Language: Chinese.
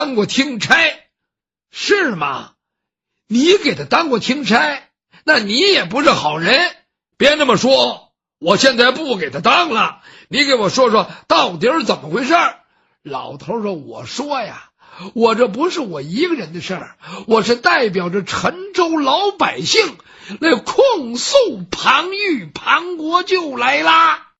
当过听差，是吗？你给他当过听差，那你也不是好人。别那么说，我现在不给他当了，你给我说说到底是怎么回事。老头说，我说呀，我这不是我一个人的事儿，我是代表着陈州老百姓来控诉庞玉庞国舅来啦。